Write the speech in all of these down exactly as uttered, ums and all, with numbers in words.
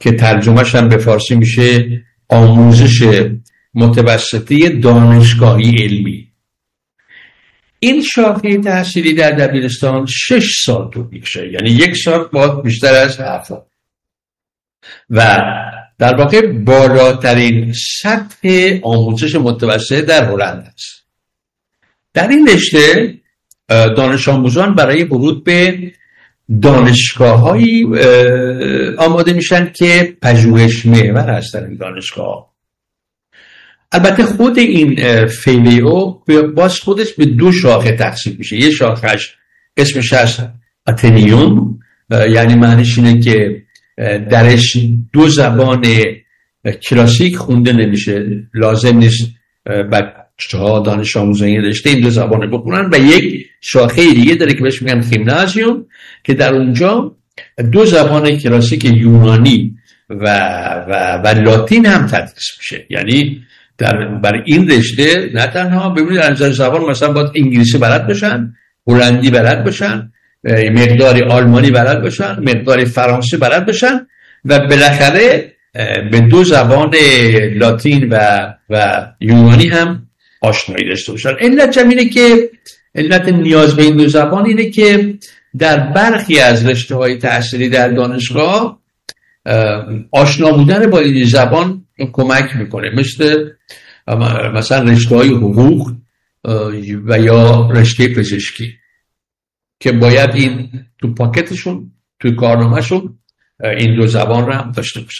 که ترجمهش هم به فارسی میشه آموزش متوسطه دانشگاهی علمی. این شاخه تحصیلی در دبیرستان شش سال طول میکشه، یعنی یک سال باید بیشتر از هفت سال و در واقع بالاترین سطح آموزش متوسطه در هلند است. در این رشته دانش آموزان برای ورود به دانشگاه‌هایی آماده میشن که پژوهش محور هستن این دانشگاه. البته خود این فیلیو باز خودش به دو شاخه تقسیم میشه. یه شاخهش اسمش هست اتنیوم، یعنی معنیش اینه که درش دو زبان کلاسیک خونده نمیشه، لازم نیست بچه ها دانش آموزان رشته این دو زبان بخونن. و یک شاخه دیگه داره که بهش میگن گیمنازیوم که در اونجا دو زبان کلاسیک یونانی و و و لاتین هم تدریس میشه. یعنی در برای این رشته نه تنها ببینید در نظر زبان مثلا باید انگلیسی بلد باشن، هلندی بلد باشن، مقداری آلمانی بلد باشن، مقداری فرانسه بلد باشن و بالاخره به دو زبان لاتین و و یونانی هم آشنایی داشته باشن. علت اینه که علت نیاز به این دو زبان اینه که در برخی از رشته‌های تحصیلی در دانشگاه آشنا بودن با این زبان کمک میکنه، مثل مثلا رشته‌های حقوق و یا رشته پزشکی که باید این تو پاکتشون تو کارنامه‌شون این دو زبان رو هم داشته باشن.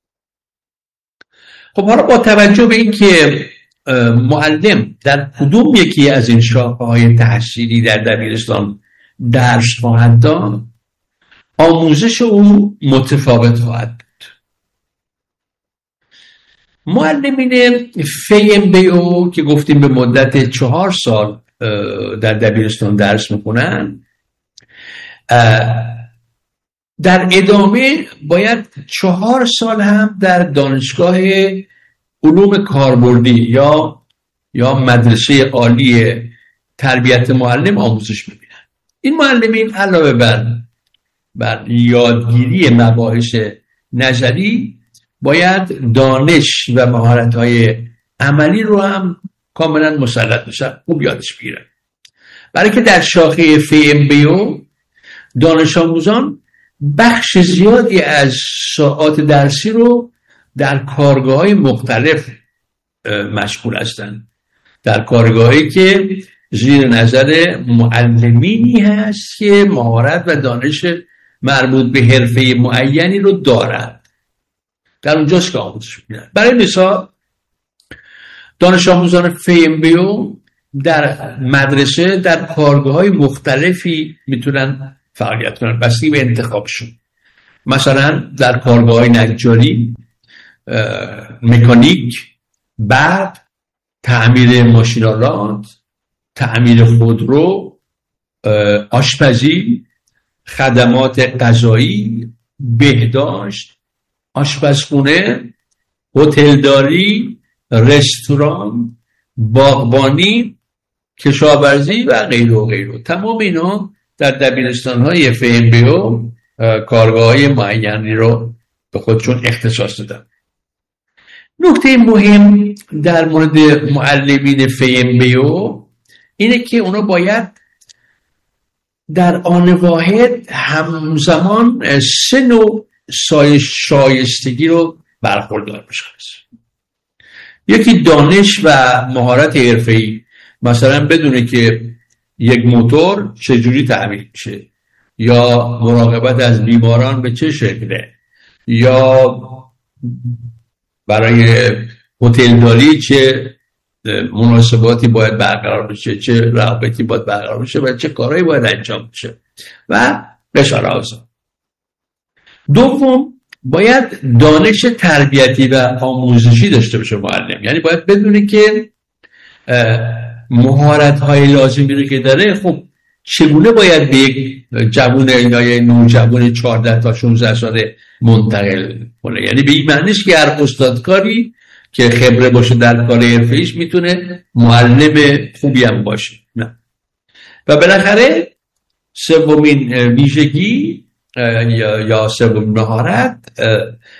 خب حالا با توجه به این که معلم در کدوم یکی از این شاخه‌های تحصیلی در دبیرستان درس خواهد داد، آموزش او متفاوت خواهد بود. معلمین فی ام بی او که گفتیم به مدت چهار سال در دبیرستان درس میکنن، در ادامه باید چهار سال هم در دانشگاه علوم کاربردی یا یا مدرسه عالی تربیت معلم آموزش ببینن. این معلمین علاوه بر بر یادگیری مباحث نظری باید دانش و مهارت‌های عملی رو هم کاملا مسلط بشن، خوب یادش بگیرن. برای که در شاخه فی ام بی او دانش آموزان بخش زیادی از ساعات درسی رو در کارگاه‌های مختلف مشغول هستند، در کارگاهی که زیر نظر معلمینی هست که مهارت و دانش مربوط به حرفه معینی رو دارند، در اونجاست که آموزش میدن. برای مثال دانش آموزان فی ام بی او در مدرسه در کارگاه‌های مختلفی میتونن فعالیت کنن بستگی به انتخابشون. مثلا در کارگاه‌های نجاری، مکانیک، برق، تعمیر ماشین‌آلات، تعمیر خودرو، آشپزی، خدمات غذایی، بهداشت، آشپزخونه، هتلداری، رستوران، باغبانی، کشاورزی و غیره و غیره. تمام اینا در دبیرستان‌های اف ام بی او کارگاه‌های معینی رو به خودشون اختصاص دادن. نکته مهم در مورد معلمین فی ام بی او اینه که اونا باید در آن واحد همزمان سه نوع شایستگی رو برخوردار بشن. یکی دانش و مهارت حرفه‌ای، مثلا بدونه که یک موتور چجوری تعمیر میشه، یا مراقبت از بیماران به چه شکله، یا برای هتلداری چه مناسباتی باید برقرار بشه، چه رابطی باید برقرار بشه و چه کارهایی باید انجام بشه و بسیار آزاد. دوم، باید دانش تربیتی و آموزشی داشته باشه معلم، یعنی باید بدونه که مهارت‌های لازمی رو که داره خب چگونه باید به یک جوون یا نوجوان چهارده تا شانزده ساله منتقل کنه. یعنی به این معنیش که هر استادکاری که خبره باشه در کار حرفه‌ایش میتونه معلم خوبی هم باشه. نه. و بالاخره سومین ویژگی یا یا سومین مهارت